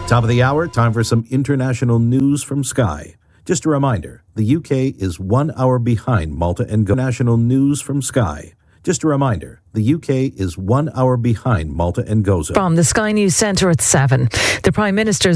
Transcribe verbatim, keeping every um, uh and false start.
Top of the hour, time for some international news from Sky. Just a reminder, the U K is one hour behind Malta and Gozo. National news from Sky. Just a reminder, the U K is one hour behind Malta and Gozo. From the Sky News Centre at seven, the Prime Minister's